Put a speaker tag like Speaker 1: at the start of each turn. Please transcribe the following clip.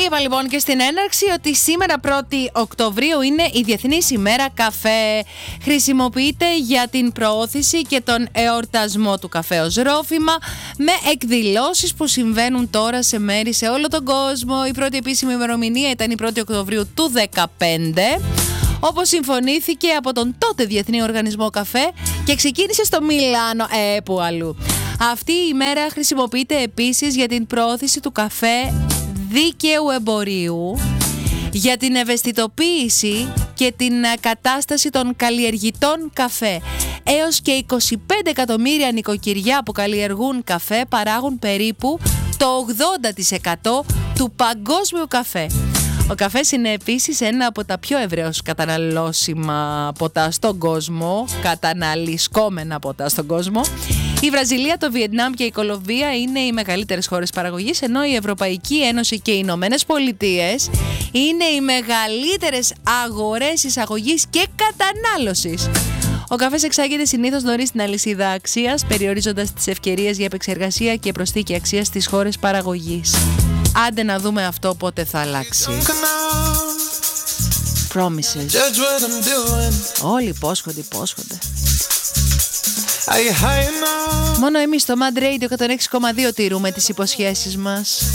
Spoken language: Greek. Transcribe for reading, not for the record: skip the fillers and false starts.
Speaker 1: Είπα λοιπόν και στην έναρξη ότι σήμερα 1η Οκτωβρίου είναι η Διεθνής ημέρα καφέ. Χρησιμοποιείται για την προώθηση και τον εορτασμό του καφέ ως ρόφημα, με εκδηλώσεις που συμβαίνουν τώρα σε μέρη σε όλο τον κόσμο. Η πρώτη επίσημη ημερομηνία ήταν η 1η Οκτωβρίου του 2015, όπως συμφωνήθηκε από τον τότε Διεθνή Οργανισμό Καφέ και ξεκίνησε στο Μιλάνο, που αλλού. Αυτή η ημέρα χρησιμοποιείται επίσης για την προώθηση του καφέ δίκαιου εμπορίου, για την ευαισθητοποίηση και την κατάσταση των καλλιεργητών καφέ. Έως και 25 εκατομμύρια νοικοκυριά που καλλιεργούν καφέ παράγουν περίπου το 80% του παγκόσμιου καφέ. Ο καφές είναι επίσης ένα από τα πιο ευρέως καταναλώσιμα ποτά στον κόσμο, καταναλισκόμενα ποτά στον κόσμο. Η Βραζιλία, το Βιετνάμ και η Κολομβία είναι οι μεγαλύτερες χώρες παραγωγής, ενώ η Ευρωπαϊκή Ένωση και οι Ηνωμένες Πολιτείες είναι οι μεγαλύτερες αγορές εισαγωγής και κατανάλωσης. Ο καφές εξάγεται συνήθως νωρίς στην αλυσίδα αξίας, περιορίζοντας τις ευκαιρίες για επεξεργασία και προσθήκη αξίας στις χώρες παραγωγής. Άντε να δούμε αυτό πότε θα αλλάξει. Promises. Όλοι υπόσχονται. Μόνο εμείς στο Mad Radio 106,2 τηρούμε τις υποσχέσεις μας.